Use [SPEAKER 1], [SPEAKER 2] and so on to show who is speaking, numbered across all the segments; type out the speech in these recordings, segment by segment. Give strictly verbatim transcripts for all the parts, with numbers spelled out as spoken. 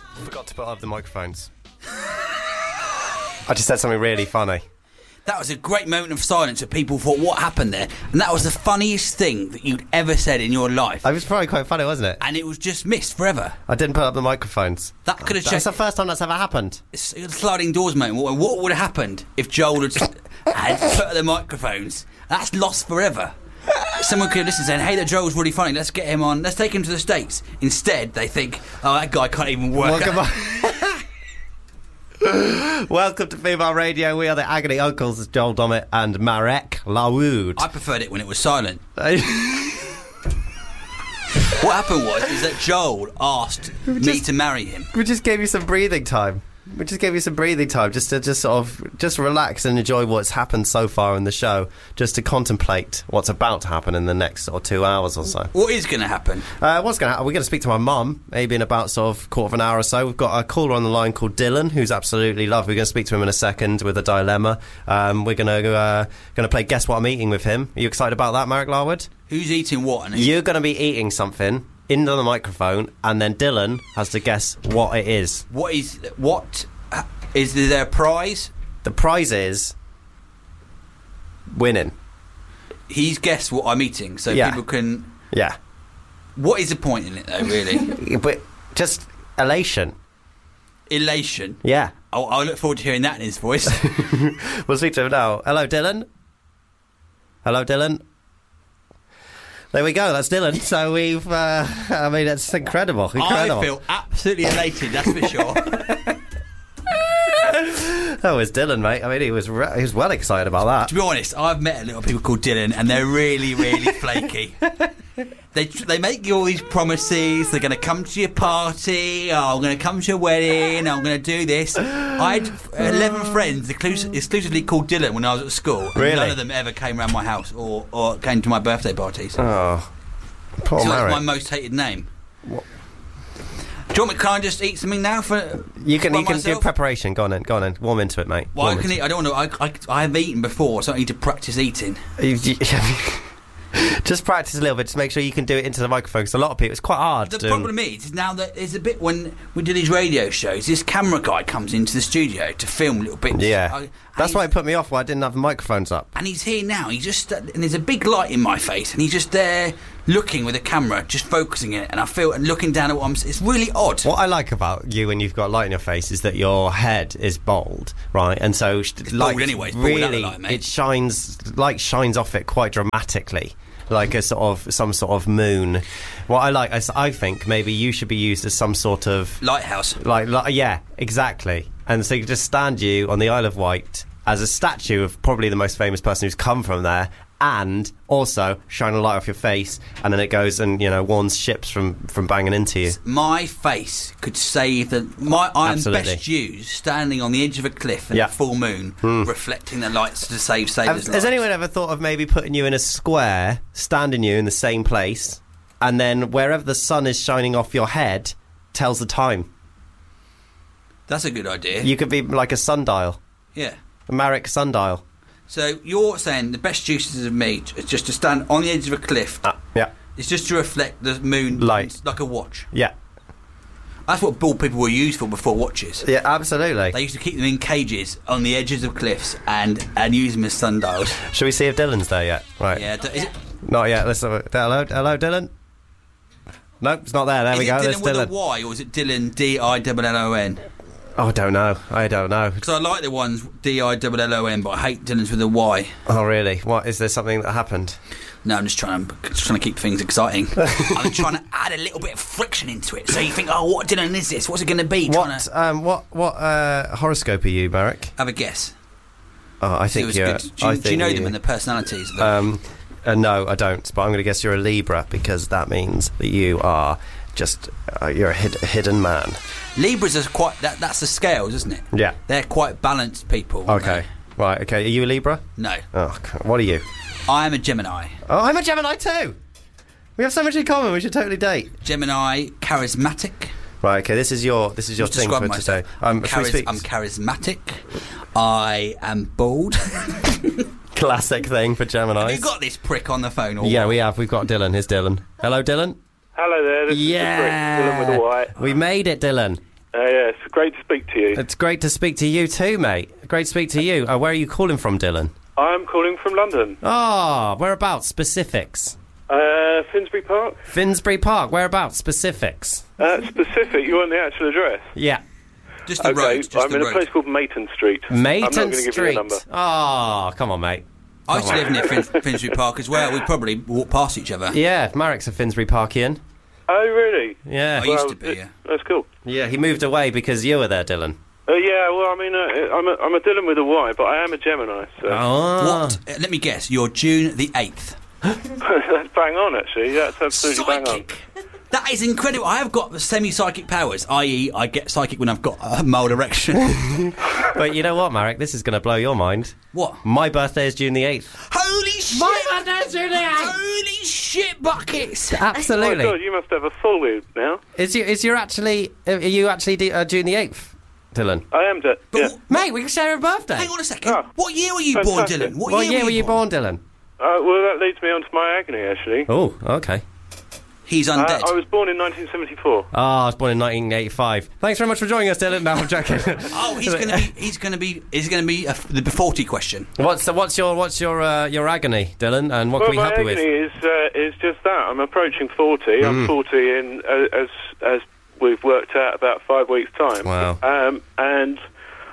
[SPEAKER 1] Forgot to put up the microphones. I just said something really funny.
[SPEAKER 2] That was a great moment of silence where people thought, what happened there? And that was the funniest thing that you'd ever said in your life.
[SPEAKER 1] It was probably quite funny, wasn't it?
[SPEAKER 2] And it was just missed forever.
[SPEAKER 1] I didn't put up the microphones.
[SPEAKER 2] That could have
[SPEAKER 1] That's
[SPEAKER 2] changed.
[SPEAKER 1] the first time that's ever happened.
[SPEAKER 2] It's a sliding doors moment. What, what would have happened if Joel had, had put up the microphones? That's lost forever. Someone could listen saying, hey, that Joel's really funny, let's get him on, let's take him to the States. Instead, they think, oh, that guy can't even work.
[SPEAKER 1] Welcome, Welcome to Female Radio. We are the Agony Uncles. It's Joel Dommett and Marek Lawood.
[SPEAKER 2] I preferred it when it was silent. What happened was is that Joel asked
[SPEAKER 1] just,
[SPEAKER 2] me to marry him.
[SPEAKER 1] We just gave you some breathing time. We just gave you some breathing time just to just sort of just relax and enjoy what's happened so far in the show, just to contemplate what's about to happen in the next sort of two hours or so.
[SPEAKER 2] What is going to happen?
[SPEAKER 1] Uh, what's going to happen? We're going to speak to my mum, maybe in about sort of quarter of an hour or so. We've got a caller on the line called Dylan, who's absolutely lovely. We're going to speak to him in a second with a dilemma. Um, we're going to uh, going to play Guess What I'm Eating with him. Are you excited about that, Marek Larwood?
[SPEAKER 2] Who's eating what? And
[SPEAKER 1] You're going to be eating something into the microphone, and then Dylan has to guess what it is.
[SPEAKER 2] What is what? Is there a prize?
[SPEAKER 1] The prize is winning.
[SPEAKER 2] He's guessed what I'm eating, so
[SPEAKER 1] Yeah.
[SPEAKER 2] people can...
[SPEAKER 1] Yeah.
[SPEAKER 2] What is the point in it, though, really?
[SPEAKER 1] But just elation.
[SPEAKER 2] Elation.
[SPEAKER 1] Yeah.
[SPEAKER 2] I'll, I'll look forward to hearing that in his voice.
[SPEAKER 1] We'll speak to him now. Hello, Dylan. Hello, Dylan. There we go, that's Dylan. So we've, uh, I mean, it's incredible. Incredible.
[SPEAKER 2] I feel absolutely elated, that's for sure.
[SPEAKER 1] That was Dylan, mate. I mean, he was re- he was well excited about that.
[SPEAKER 2] To be honest, I've met a little people called Dylan, and they're really, really flaky. They they make you all these promises. They're going to come to your party. Oh, I'm going to come to your wedding. I'm going to do this. I had eleven friends exclus- exclusively called Dylan when I was at school. And
[SPEAKER 1] Really?
[SPEAKER 2] none of them ever came around my house or, or came to my birthday parties.
[SPEAKER 1] Oh, poor
[SPEAKER 2] So
[SPEAKER 1] Marek.
[SPEAKER 2] that's my most hated name. What? Do you want me? Can I just eat something now for?
[SPEAKER 1] You can
[SPEAKER 2] by
[SPEAKER 1] you can
[SPEAKER 2] myself?
[SPEAKER 1] do preparation. Go on then, go on then. Warm into it, mate.
[SPEAKER 2] Well,
[SPEAKER 1] Warm
[SPEAKER 2] I can
[SPEAKER 1] into
[SPEAKER 2] eat. I don't want to. I, I, I have eaten before, so I need to practice eating.
[SPEAKER 1] it. You- you- Just practice a little bit to make sure you can do it into the microphone, because a lot of people, it's quite hard.
[SPEAKER 2] The
[SPEAKER 1] to-
[SPEAKER 2] problem is, is now that there's a bit when we do these radio shows, this camera guy comes into the studio to film little bits.
[SPEAKER 1] Yeah.
[SPEAKER 2] I,
[SPEAKER 1] That's why it put me off, why I didn't have the microphones up.
[SPEAKER 2] And he's here now. He just and there's a big light in my face, and he's just there looking with a camera, just focusing it. And I feel and looking down at what I'm. It's really odd.
[SPEAKER 1] What I like about you when you've got light in your face is that your head is bald, right? And so, it's
[SPEAKER 2] bald anyway, it's bald without the
[SPEAKER 1] really,
[SPEAKER 2] light, mate.
[SPEAKER 1] it shines, light shines off it quite dramatically. Like a sort of some sort of moon. What I like, is I think maybe you should be used as some sort of
[SPEAKER 2] Lighthouse.
[SPEAKER 1] like, like yeah, exactly. And so you could just stand you on the Isle of Wight as a statue of probably the most famous person who's come from there, and also shine a light off your face, and then it goes and, you know, warns ships from, from banging into you.
[SPEAKER 2] My face could save the. My I'm
[SPEAKER 1] Absolutely.
[SPEAKER 2] best used standing on the edge of a cliff at
[SPEAKER 1] Yeah.
[SPEAKER 2] a full moon, reflecting the lights to save
[SPEAKER 1] Have,
[SPEAKER 2] sailors' lives.
[SPEAKER 1] has anyone ever thought of maybe putting you in a square, standing you in the same place, and then wherever the sun is shining off your head tells the time?
[SPEAKER 2] That's a good idea.
[SPEAKER 1] You could be like a sundial,
[SPEAKER 2] yeah.
[SPEAKER 1] a Marek sundial.
[SPEAKER 2] So you're saying the best uses of me is just to stand on the edge of a cliff.
[SPEAKER 1] Ah, yeah,
[SPEAKER 2] It's just to reflect the moon
[SPEAKER 1] Light.
[SPEAKER 2] like a watch.
[SPEAKER 1] yeah,
[SPEAKER 2] That's what bald people were used for before watches.
[SPEAKER 1] yeah, absolutely.
[SPEAKER 2] They used to keep them in cages on the edges of cliffs and, and use them as sundials.
[SPEAKER 1] Shall we see if Dylan's there yet? Right.
[SPEAKER 2] Yeah, d- is it,
[SPEAKER 1] Not yet. Let's have a, hello, hello, Dylan. Nope, it's not there. There
[SPEAKER 2] is
[SPEAKER 1] we
[SPEAKER 2] it
[SPEAKER 1] go.
[SPEAKER 2] Dylan
[SPEAKER 1] There's
[SPEAKER 2] with
[SPEAKER 1] Dylan.
[SPEAKER 2] a Y or is it Dylan D I L L O N?
[SPEAKER 1] Oh, I don't know. I don't know.
[SPEAKER 2] Because I like the ones D I L L O N, but I hate Dylan's with a Y.
[SPEAKER 1] Oh, really? What is there? Something that happened?
[SPEAKER 2] No, I'm just trying to just trying to keep things exciting. I'm trying to add a little bit of friction into it, so you think, oh, what Dylan is this? What's it going to be? Trying
[SPEAKER 1] What?
[SPEAKER 2] to
[SPEAKER 1] Um. What? What? Uh. Horoscope are you, Marek?
[SPEAKER 2] have a guess.
[SPEAKER 1] Oh, I
[SPEAKER 2] It
[SPEAKER 1] think
[SPEAKER 2] was
[SPEAKER 1] you're.
[SPEAKER 2] good. Do,
[SPEAKER 1] I
[SPEAKER 2] you-
[SPEAKER 1] think
[SPEAKER 2] do you know
[SPEAKER 1] you,
[SPEAKER 2] them and the personalities? Of them?
[SPEAKER 1] Um. Uh, no, I don't. But I'm going to guess you're a Libra, because that means that you are just uh, you're a hid- hidden man.
[SPEAKER 2] Libras are quite. That, that's the scales, isn't it?
[SPEAKER 1] Yeah.
[SPEAKER 2] They're quite balanced people. aren't
[SPEAKER 1] Okay. Right. Okay. Are you a Libra?
[SPEAKER 2] they? No,
[SPEAKER 1] Oh. God, what are you?
[SPEAKER 2] I am a Gemini.
[SPEAKER 1] Oh, I'm a Gemini too. We have so much in common. We should totally date.
[SPEAKER 2] Gemini, charismatic.
[SPEAKER 1] Right. Okay. This is your. This is your
[SPEAKER 2] Just
[SPEAKER 1] thing for
[SPEAKER 2] describe
[SPEAKER 1] today.
[SPEAKER 2] myself.
[SPEAKER 1] Um,
[SPEAKER 2] I'm,
[SPEAKER 1] should we
[SPEAKER 2] charis-
[SPEAKER 1] speak-
[SPEAKER 2] I'm charismatic. I am bald.
[SPEAKER 1] Classic thing for Geminis.
[SPEAKER 2] Have you got this prick on the phone? Or
[SPEAKER 1] Yeah,
[SPEAKER 2] what?
[SPEAKER 1] we have. We've got Dylan. Here's Dylan. Hello, Dylan.
[SPEAKER 3] Hello there, this
[SPEAKER 1] Yeah.
[SPEAKER 3] is the prick, Dylan with the white.
[SPEAKER 1] We made it, Dylan.
[SPEAKER 3] Uh, yeah, it's great to speak to you.
[SPEAKER 1] It's great to speak to you too, mate. Great to speak to you. Uh, where are you calling from, Dylan?
[SPEAKER 3] I'm calling from London.
[SPEAKER 1] Ah, oh, whereabouts? Specifics.
[SPEAKER 3] Uh, Finsbury Park.
[SPEAKER 1] Finsbury Park. Whereabouts? Specifics.
[SPEAKER 3] Uh, specific. You want the actual address?
[SPEAKER 1] Yeah.
[SPEAKER 2] Just the
[SPEAKER 3] okay,
[SPEAKER 2] road. Just
[SPEAKER 3] I'm
[SPEAKER 2] the
[SPEAKER 3] in
[SPEAKER 2] road.
[SPEAKER 3] a place called Mayton Street.
[SPEAKER 1] Mayton
[SPEAKER 3] I'm not going to give you
[SPEAKER 1] Street.
[SPEAKER 3] a number.
[SPEAKER 1] Oh, come on, mate.
[SPEAKER 2] I used to live near Fin- Finsbury Park as well. We'd probably walk past each other.
[SPEAKER 1] Yeah, Marek's a Finsbury Parkian.
[SPEAKER 3] Oh, really?
[SPEAKER 1] Yeah.
[SPEAKER 2] I used
[SPEAKER 3] Well,
[SPEAKER 2] to be,
[SPEAKER 3] it-
[SPEAKER 2] yeah.
[SPEAKER 3] That's cool.
[SPEAKER 1] Yeah, he moved away because you were there, Dylan.
[SPEAKER 3] Uh, yeah, well, I mean, uh, I'm, a, I'm a Dylan with a Y, but I am a Gemini, so...
[SPEAKER 1] Oh.
[SPEAKER 2] What? Uh, let me guess. You're June the eighth.
[SPEAKER 3] That's bang on, actually. That's absolutely bang on.
[SPEAKER 2] Psychic. That is incredible. I have got semi-psychic powers, that is, I get psychic when I've got a mild erection.
[SPEAKER 1] But you know what, Marek? This is going to blow your mind.
[SPEAKER 2] What?
[SPEAKER 1] My birthday is June the eighth.
[SPEAKER 2] Holy shit!
[SPEAKER 1] My birthday's June the eighth!
[SPEAKER 2] Holy shit buckets!
[SPEAKER 3] Oh, my
[SPEAKER 1] Absolutely.
[SPEAKER 3] God, you must have a full mood now.
[SPEAKER 1] Is you is you actually are you actually de- uh, June the eighth, Dylan?
[SPEAKER 3] I am, de-
[SPEAKER 2] But
[SPEAKER 3] yeah.
[SPEAKER 2] w-
[SPEAKER 1] Mate, we can share a birthday.
[SPEAKER 2] Hang on a second.
[SPEAKER 3] Ah.
[SPEAKER 2] What year were you born,
[SPEAKER 3] Fantastic.
[SPEAKER 2] Dylan? What,
[SPEAKER 1] What year were you born, Dylan?
[SPEAKER 3] Uh, well, that leads me on to my agony, actually.
[SPEAKER 1] Oh, okay.
[SPEAKER 2] He's
[SPEAKER 3] Uh,
[SPEAKER 2] undead.
[SPEAKER 3] I was born in nineteen seventy-four.
[SPEAKER 1] Oh, I was born in nineteen eighty-five. Thanks very much for joining us, Dylan. No, I'm joking.
[SPEAKER 2] Oh, he's going to be. He's going to be. He's going to be a, the forty question.
[SPEAKER 1] What's so what's your what's your uh, your agony, Dylan? And what
[SPEAKER 3] Well,
[SPEAKER 1] can we
[SPEAKER 3] my
[SPEAKER 1] help you
[SPEAKER 3] agony
[SPEAKER 1] with?
[SPEAKER 3] is uh, is just that. I'm approaching forty.
[SPEAKER 1] Mm.
[SPEAKER 3] I'm forty in uh, as as we've worked out about five weeks' time.
[SPEAKER 1] Wow.
[SPEAKER 3] Um, and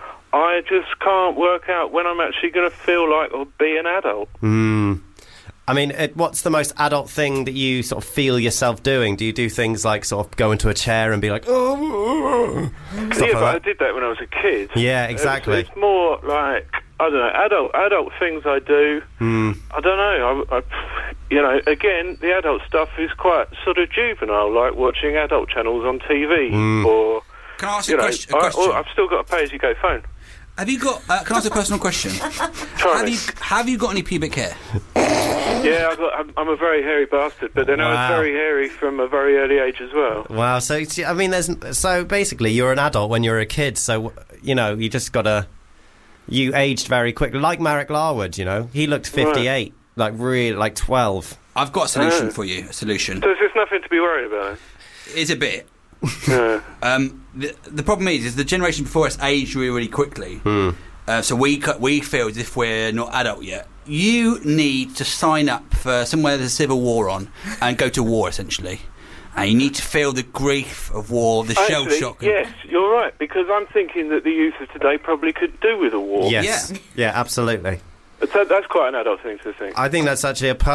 [SPEAKER 3] I just can't work out when I'm actually going to feel like or be an adult.
[SPEAKER 1] Hmm. I mean, it, what's the most adult thing that you sort of feel yourself doing? Do you do things like sort of go into a chair and be like, oh, stuff
[SPEAKER 3] yeah,
[SPEAKER 1] like
[SPEAKER 3] but I
[SPEAKER 1] that?
[SPEAKER 3] did that when I was a kid.
[SPEAKER 1] Yeah, exactly.
[SPEAKER 3] It's, it's more like I don't know, adult adult things I do.
[SPEAKER 1] Hmm.
[SPEAKER 3] I don't know. I, I, you know, again, the adult stuff is quite sort of juvenile, like watching adult channels on T V
[SPEAKER 1] Hmm.
[SPEAKER 3] or.
[SPEAKER 2] Can I ask
[SPEAKER 3] You
[SPEAKER 2] you a,
[SPEAKER 3] know,
[SPEAKER 2] question, a
[SPEAKER 3] I,
[SPEAKER 2] question?
[SPEAKER 3] or I've still got a pay-as-you-go phone.
[SPEAKER 2] Have you got? Uh, can I ask a personal question?
[SPEAKER 3] Try
[SPEAKER 2] have
[SPEAKER 3] me.
[SPEAKER 2] you have you got any pubic hair?
[SPEAKER 3] Yeah, I've got, I'm, I'm a very hairy bastard, but then I
[SPEAKER 1] Wow.
[SPEAKER 3] was very hairy from a very early age as well.
[SPEAKER 1] Wow. So it's- I mean, there's so basically you're an adult when you're a kid. So you know you just gotta. You aged very quickly, like Marek Larwood. You know, he looked fifty-eight, like really, like twelve.
[SPEAKER 2] I've got a solution
[SPEAKER 3] Oh.
[SPEAKER 2] for you. A solution.
[SPEAKER 3] So there's nothing to be worried about.
[SPEAKER 2] It's a bit.
[SPEAKER 3] Yeah.
[SPEAKER 2] Um, the, the problem is, is the generation before us aged really, really quickly. Uh, so we cu- we feel as if we're not adult yet. You need to sign up for somewhere there's a civil war on and go to war essentially. And you need to feel the grief of war, the shell
[SPEAKER 3] Actually,
[SPEAKER 2] shock.
[SPEAKER 3] yes, you're right, because I'm thinking that the youth of today probably could do with a war.
[SPEAKER 1] Yes.
[SPEAKER 2] Yeah.
[SPEAKER 1] Yeah. Absolutely.
[SPEAKER 3] But that, that's quite an adult thing to think.
[SPEAKER 1] I think that's actually a. Per-